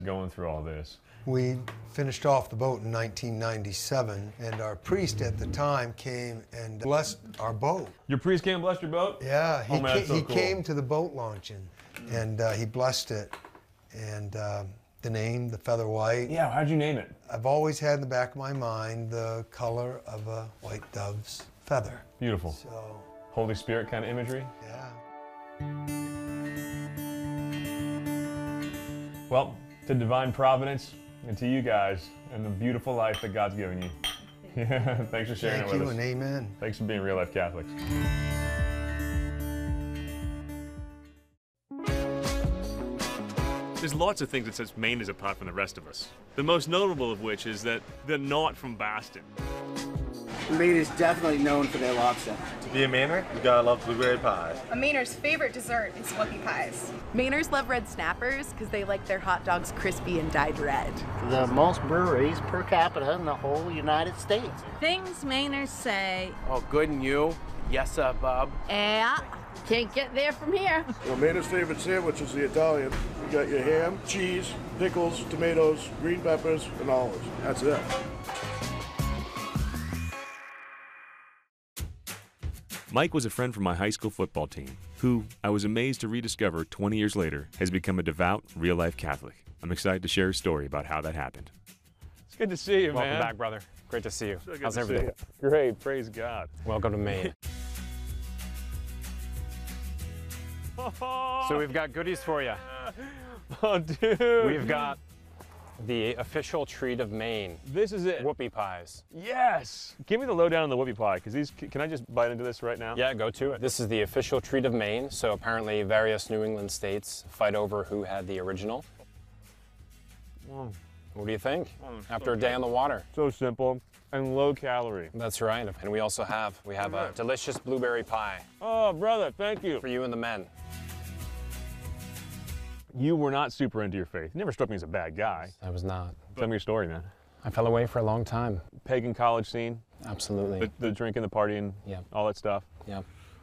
going through all this? We finished off the boat in 1997, and our priest at the time came and blessed our boat. Your priest came and blessed your boat? Yeah, Oh, man, that's so he cool. came to the boat launching, and he blessed it. And the name, the Feather White. Yeah, how'd you name it? I've always had in the back of my mind the color of a white dove's feather. Beautiful. So, Holy Spirit kind of imagery? yeah. Well, to divine providence and to you guys and the beautiful life that God's given you. Yeah, thanks for sharing Thank it you with us. and amen. Thanks for being real life Catholics. There's lots of things that sets Mainers apart from the rest of us. The most notable of which is that they're not from Boston. Maine is definitely known for their lobster. To be a Mainer, you gotta love blueberry pie. A Mainer's favorite dessert is whoopie pies. Mainers love red snappers because they like their hot dogs crispy and dyed red. The most breweries per capita in the whole United States. Things Mainers say. Oh, good and you? Yes, sir, Bob. Yeah, can't get there from here. Well, Mainer's favorite sandwich is the Italian. You got your ham, cheese, pickles, tomatoes, green peppers, and olives. That's it. Mike was a friend from my high school football team, who I was amazed to rediscover 20 years later has become a devout, real-life Catholic. I'm excited to share his story about how that happened. It's good to see you, man. Welcome back, brother. Great to see you. So good How's to see everything? you. Great, praise God. Welcome to Maine. So we've got goodies for you. Oh, dude. We've got the official treat of Maine. This is it. Whoopie pies. Yes. Give me the lowdown on the whoopie pie, because these, can I just bite into this right now? Yeah, go to it. This is the official treat of Maine. So apparently various New England states fight over who had the original. What do you think after a day on the water? So simple and low calorie. That's right. And we also have a delicious blueberry pie. Oh, brother, thank you. For you and the men. You were not super into your faith. You never struck me as a bad guy. I was not. Tell me your story, man. I fell away for a long time. Pagan college scene? Absolutely. The drinking, the partying, all that stuff? Yeah.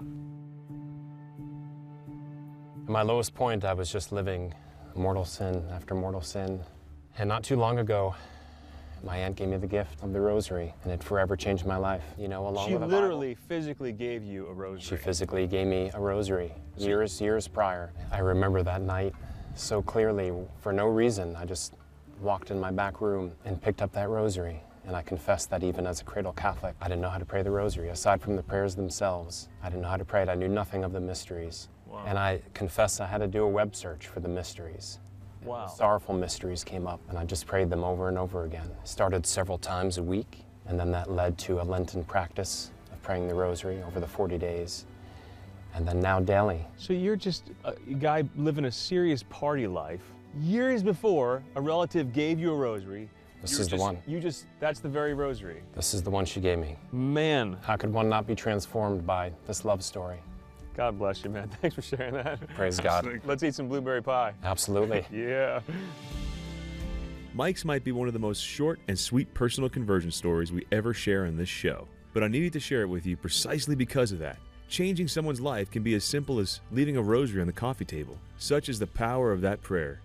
At my lowest point, I was just living mortal sin after mortal sin. And not too long ago, my aunt gave me the gift of the rosary, and it forever changed my life. You know, along with the Bible. She literally, physically gave you a rosary. She physically gave me a rosary years prior. I remember that night so clearly. For no reason, I just walked in my back room and picked up that rosary. And I confess that even as a cradle Catholic, I didn't know how to pray the rosary. Aside from the prayers themselves, I didn't know how to pray it. I knew nothing of the mysteries. Wow. And I confess I had to do a web search for the mysteries. Wow. The sorrowful mysteries came up, and I just prayed them over and over again. Started several times a week, and then that led to a Lenten practice of praying the rosary over the 40 days. And then now daily. So you're just a guy living a serious party life. Years before, a relative gave you a rosary. This is the one. That's the very rosary. This is the one she gave me. Man. How could one not be transformed by this love story? God bless you, man. Thanks for sharing that. Praise God. Let's eat some blueberry pie. Absolutely. Yeah. Mike's might be one of the most short and sweet personal conversion stories we ever share on this show, but I needed to share it with you precisely because of that. Changing someone's life can be as simple as leaving a rosary on the coffee table. Such is the power of that prayer.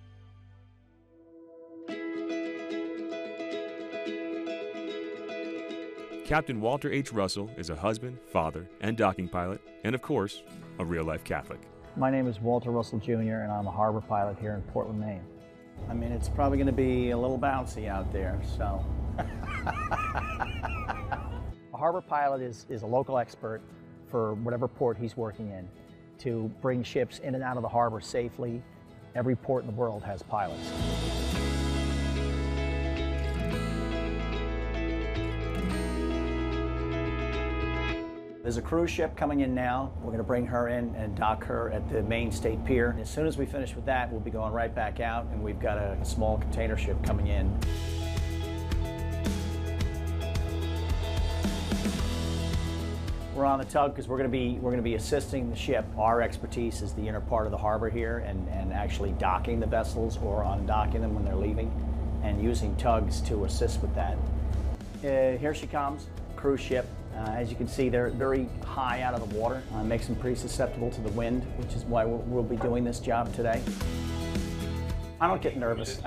Captain Walter H. Russell is a husband, father, and docking pilot, and of course, a real-life Catholic. My name is Walter Russell Jr., and I'm a harbor pilot here in Portland, Maine. I mean, it's probably going to be a little bouncy out there, so. A harbor pilot is a local expert for whatever port he's working in to bring ships in and out of the harbor safely. Every port in the world has pilots. There's a cruise ship coming in now. We're going to bring her in and dock her at the Maine State Pier. As soon as we finish with that, we'll be going right back out, and we've got a small container ship coming in. We're on the tug because we're going to be assisting the ship. Our expertise is the inner part of the harbor here and actually docking the vessels or undocking them when they're leaving, and using tugs to assist with that. Here she comes, cruise ship. As you can see, they're very high out of the water. Makes them pretty susceptible to the wind, which is why we'll be doing this job today. I don't get nervous.